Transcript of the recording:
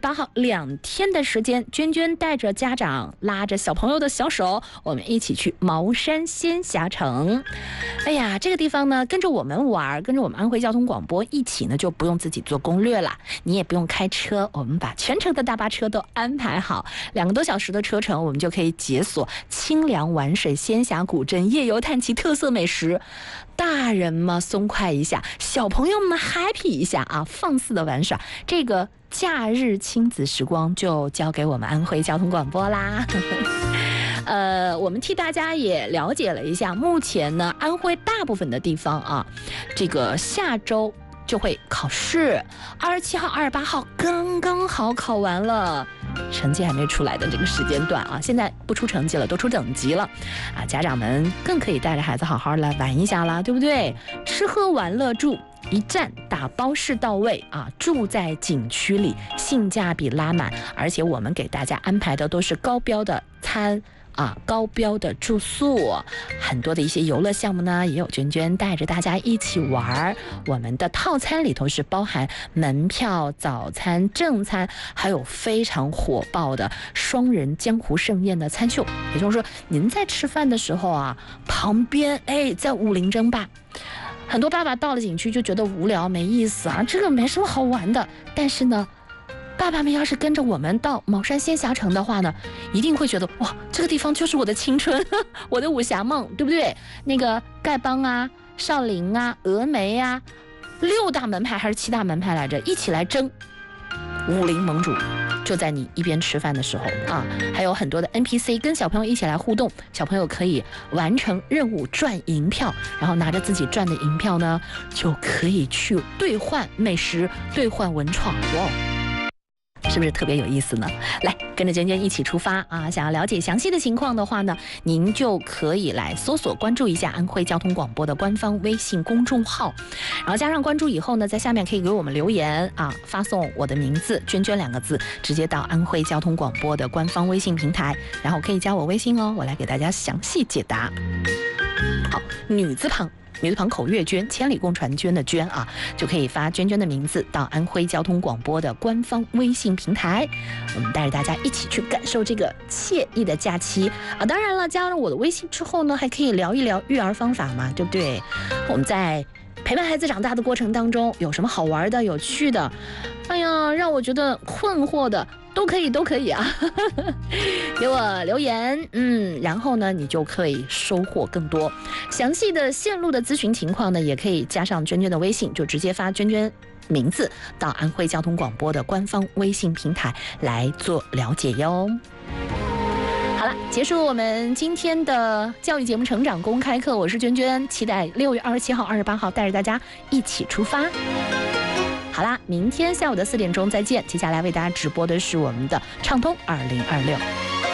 8号2天的时间，娟娟带着家长，拉着小朋友的小手，我们一起去茅山仙侠城。哎呀，这个地方呢，跟着我们玩，跟着我们安徽交通广播一起呢，就不用自己做攻略了，你也不用开车，我们把全程的大巴车都安排好，2个多小时的车程，我们就可以解锁清凉玩水、仙侠古镇、夜游探奇、特色美食。大人嘛松快一下，小朋友们 happy 一下啊，放肆的玩耍。这个假日亲子时光就交给我们安徽交通广播啦。我们替大家也了解了一下，目前呢，安徽大部分的地方啊，这个下周就会考试，27号、28号刚刚好考完了，成绩还没出来的这个时间段啊，现在不出成绩了，都出等级了啊，家长们更可以带着孩子好好来玩一下啦，对不对？吃喝玩乐住一站打包式到位啊，住在景区里，性价比拉满，而且我们给大家安排的都是高标的餐啊，高标的住宿，很多的一些游乐项目呢，也有娟娟带着大家一起玩。我们的套餐里头是包含门票、早餐、正餐，还有非常火爆的双人江湖盛宴的餐秀。也就是说，您在吃饭的时候啊，旁边在武林争霸。很多爸爸到了景区就觉得无聊没意思啊，这个没什么好玩的。但是呢，爸爸们要是跟着我们到茅山仙侠城的话呢，一定会觉得哇，这个地方就是我的青春，我的武侠梦，对不对？那个丐帮啊、少林啊、峨眉啊，6大门派还是7大门派来着，一起来争武林盟主。就在你一边吃饭的时候啊，还有很多的 NPC 跟小朋友一起来互动，小朋友可以完成任务赚银票，然后拿着自己赚的银票呢，就可以去兑换美食、兑换文创，哇！是不是特别有意思呢？来，跟着娟娟一起出发啊！想要了解详细的情况的话呢，您就可以来搜索关注一下安徽交通广播的官方微信公众号，然后加上关注以后呢，在下面可以给我们留言啊，发送我的名字娟娟2个字，直接到安徽交通广播的官方微信平台，然后可以加我微信哦，我来给大家详细解答。好，女字旁口月娟，千里共婵娟的娟啊，就可以发娟娟的名字到安徽交通广播的官方微信平台，我们带着大家一起去感受这个惬意的假期啊！当然了，加了我的微信之后呢，还可以聊一聊育儿方法嘛，对不对？我们在陪伴孩子长大的过程当中，有什么好玩的、有趣的，哎呀，让我觉得困惑的。都可以啊，给我留言，然后呢，你就可以收获更多详细的线路的咨询情况呢，也可以加上娟娟的微信，就直接发娟娟名字到安徽交通广播的官方微信平台来做了解哟。好了，结束我们今天的教育节目成长公开课，我是娟娟，期待6月27号、28号带着大家一起出发。好啦，明天下午的4点钟再见。接下来为大家直播的是我们的畅通2026。